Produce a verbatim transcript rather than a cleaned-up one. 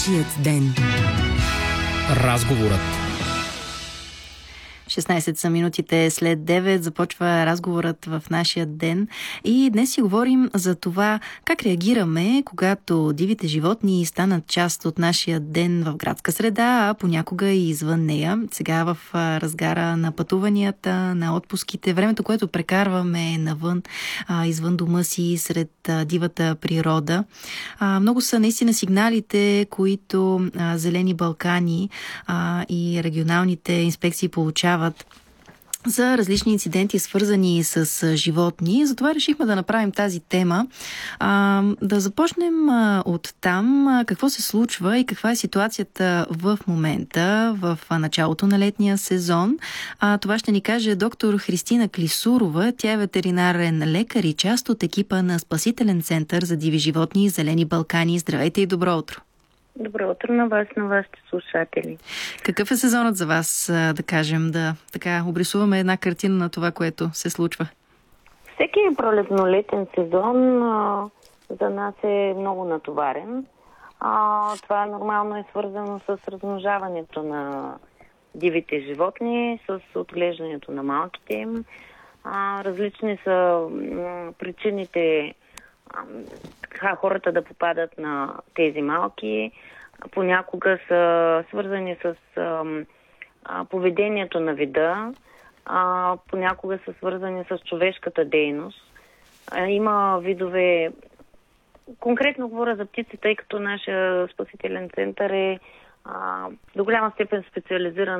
нашият ден. Разговорът. шестнайсет са минутите след девет. Започва разговорът в нашия ден. И днес си говорим за това как реагираме, когато дивите животни станат част от нашия ден в градска среда, а понякога и извън нея. Сега в разгара на пътуванията, на отпуските, времето, което прекарваме навън, извън дома си, сред дивата природа. Много са наистина сигналите, които Зелени Балкани и регионалните инспекции получават за различни инциденти, свързани с животни. Затова решихме да направим тази тема. А, да започнем а, от там. А, какво се случва и каква е ситуацията в момента, в а, началото на летния сезон. А, това ще ни каже доктор Христина Клисурова. Тя е ветеринарен лекар и част от екипа на Спасителен център за диви животни Зелени Балкани. Здравейте и добро утро! Добро утро на вас, на вашите слушатели. Какъв е сезонът за вас, да кажем, да така обрисуваме една картина на това, което се случва? Всеки пролетно-летен сезон а, за нас е много натоварен. А, това нормално е свързано с размножаването на дивите животни, с отглеждането на малките им. А, различни са м, причините така хората да попадат на тези малки. Понякога са свързани с а, поведението на вида, а, понякога са свързани с човешката дейност. А, има видове, конкретно говоря за птици, тъй като нашия спасителен център е а, до голяма степен специализиран